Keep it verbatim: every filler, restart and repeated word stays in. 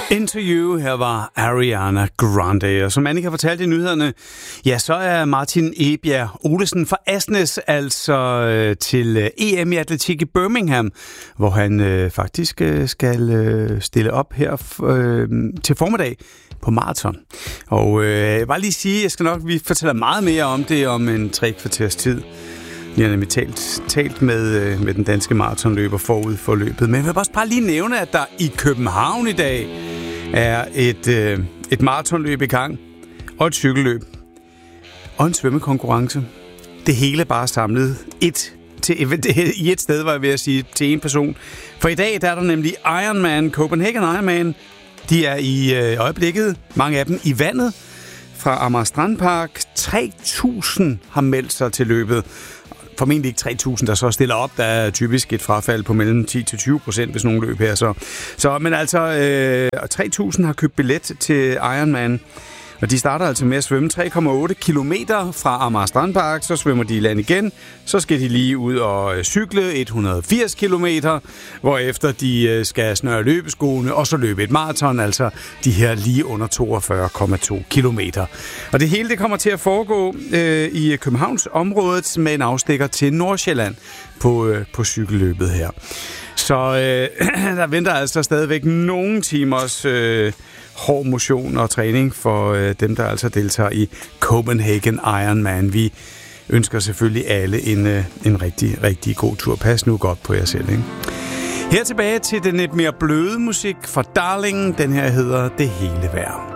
Into You, her var Ariana Grande. Og som Annika fortalte i nyhederne, ja, så er Martin Egebjerg Olesen fra Asnes altså øh, til øh, E M i atletik i Birmingham, hvor han øh, faktisk øh, skal øh, stille op her øh, til formiddag på maraton. Og øh, jeg vil bare lige sige, jeg skal nok, vi fortæller meget mere om det om en tre kvarters tid. Vi har nemlig talt, talt med, med den danske maratonløber forud for løbet. Men jeg vil også bare lige nævne, at der i København i dag er et, øh, et maratonløb i gang, og et cykelløb, og en svømmekonkurrence. Det hele bare samlet et, til, i et sted, var jeg ved at sige, til en person. For i dag der er der nemlig Ironman, Copenhagen Ironman. De er i øh, øjeblikket, mange af dem i vandet, fra Amager Strandpark. tre tusind har meldt sig til løbet. Formentlig ikke tre tusind, der så stiller op. Der er typisk et frafald på mellem ti til tyve procent, hvis nogen løb her. Så, så men altså, øh, tre tusind har købt billet til Ironman. Og de starter altså med at svømme tre komma otte kilometer fra Amager Strandpark. Så svømmer de i land igen. Så skal de lige ud og cykle et hundrede og firs kilometer, hvorefter de skal snøre løbeskoene og så løbe et maraton, altså de her lige under toogfyrre komma to kilometer. Og det hele det kommer til at foregå øh, i Københavns området med en afstikker til Nordsjælland på, øh, på cykelløbet her. Så øh, der venter altså stadigvæk nogle timers øh, hård motion og træning for øh, dem, der altså deltager i Copenhagen Ironman. Vi ønsker selvfølgelig alle en, øh, en rigtig, rigtig god tur. Pas nu godt på jer selv, ikke? Her tilbage til den lidt mere bløde musik fra Darling. Den her hedder Det hele værd.